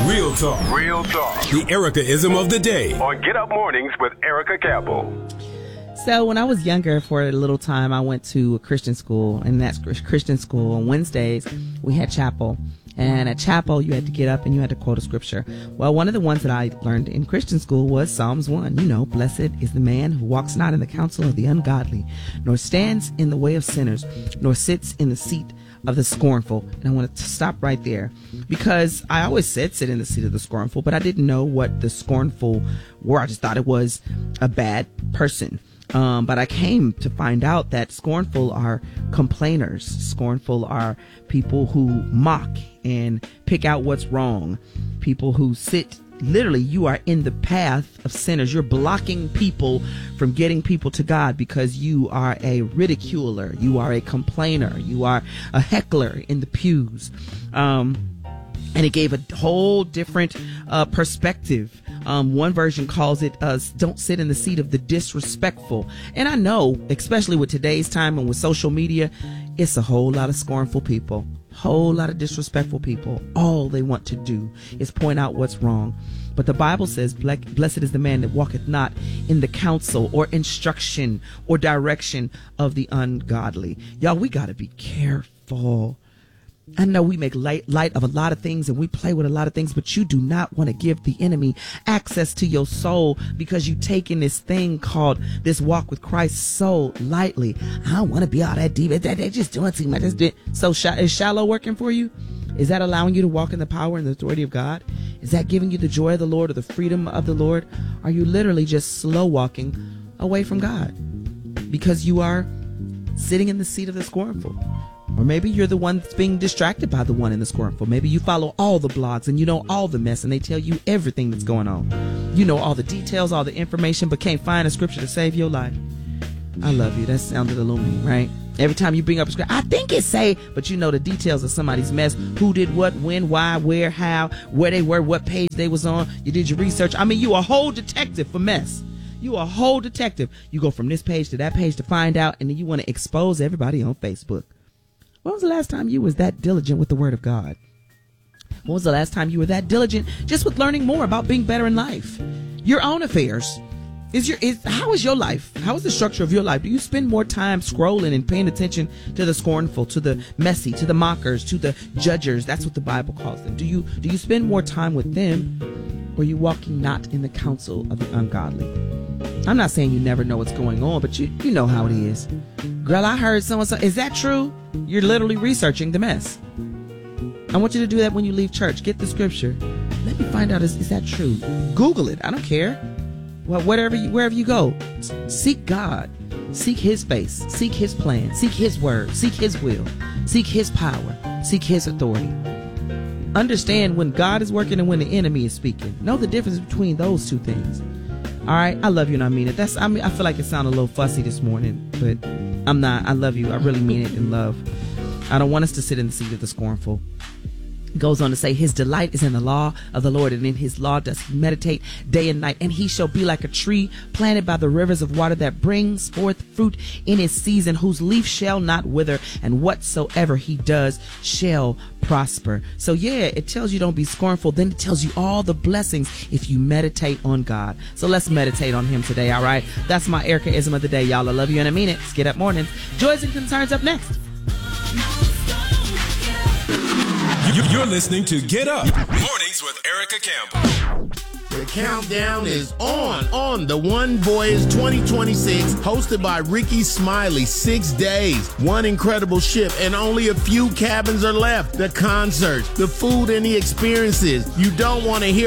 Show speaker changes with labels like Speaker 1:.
Speaker 1: Real talk.
Speaker 2: Real talk.
Speaker 1: The Erica-ism of the day.
Speaker 2: On Get Up Mornings with Erica Campbell.
Speaker 3: So when I was younger, for a little time, I went to a Christian school, and that's Christian school. On Wednesdays, we had chapel. And at chapel, you had to get up and you had to quote a scripture. Well, one of the ones that I learned in Christian school was Psalms 1. You know, blessed is the man who walks not in the counsel of the ungodly, nor stands in the way of sinners, nor sits in the seat of the scornful. And I want to stop right there, because I always said sit in the seat of the scornful, but I didn't know what the scornful were. I just thought it was a bad person. But I came to find out that scornful are complainers. Scornful are people who mock and pick out what's wrong. People who sit, literally, you are in the path of sinners. You're blocking people from getting people to God because you are a ridiculer. You are a complainer. You are a heckler in the pews. And it gave a whole different perspective. One version calls it, don't sit in the seat of the disrespectful. And I know, especially with today's time and with social media, it's a whole lot of scornful people, whole lot of disrespectful people. All they want to do is point out what's wrong. But the Bible says, blessed is the man that walketh not in the counsel or instruction or direction of the ungodly. Y'all, we got to be careful. I know we make light of a lot of things and we play with a lot of things, but you do not want to give the enemy access to your soul, because you taking this thing called this walk with Christ so lightly. I don't want to be all that deep. They're just doing too much. So is shallow working for you? Is that allowing you to walk in the power and the authority of God? Is that giving you the joy of the Lord or the freedom of the Lord? Are you literally just slow walking away from God because you are sitting in the seat of the scornful? Or maybe you're the one that's being distracted by the one in the scornful. Maybe you follow all the blogs and you know all the mess and they tell you everything that's going on. You know all the details, all the information, but can't find a scripture to save your life. I love you. That sounded illuminating, right? Every time you bring up a scripture, I think it say, but you know the details of somebody's mess. Who did what, when, why, where, how, where they were, what page they was on. You did your research. I mean, you a whole detective for mess. You a whole detective. You go from this page to that page to find out, and then you want to expose everybody on Facebook. When was the last time you was that diligent with the Word of God? When was the last time you were that diligent just with learning more about being better in life? Your own affairs. How is your life? How is the structure of your life? Do you spend more time scrolling and paying attention to the scornful, to the messy, to the mockers, to the judgers? That's what the Bible calls them. Do you spend more time with them, or are you walking not in the counsel of the ungodly? I'm not saying you never know what's going on, but you know how it is. Girl, I heard someone say, is that true? You're literally researching the mess. I want you to do that when you leave church. Get the scripture. Let me find out, is that true? Google it. I don't care. Well, wherever you go, seek God. Seek his face. Seek his plan. Seek his word. Seek his will. Seek his power. Seek his authority. Understand when God is working and when the enemy is speaking. Know the difference between those two things. All right, I love you and I mean it. I feel like it sounded a little fussy this morning, but I'm not. I love you. I really mean it in love. I don't want us to sit in the seat of the scornful. It goes on to say, his delight is in the law of the Lord, and in his law does he meditate day and night. And he shall be like a tree planted by the rivers of water that brings forth fruit in its season, whose leaf shall not wither, and whatsoever he does shall prosper. So yeah, it tells you don't be scornful. Then it tells you all the blessings if you meditate on God. So let's meditate on him today. All right. That's my Erica-ism of the day. Y'all, I love you and I mean it. Let's Get Up Mornings. Joys and Concerns up next.
Speaker 1: You're listening to Get Up Mornings with Erica Campbell.
Speaker 4: The countdown is on the One Voyage 2026, hosted by Ricky Smiley. 6 days, one incredible ship, and only a few cabins are left. The concerts, the food, and the experiences. You don't want to hear